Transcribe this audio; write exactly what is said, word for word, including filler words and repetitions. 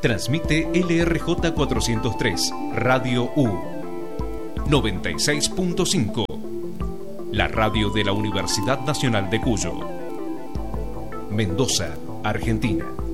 Transmite L R J cuatrocientos tres, Radio U, noventa y seis punto cinco, la radio de la Universidad Nacional de Cuyo, Mendoza, Argentina.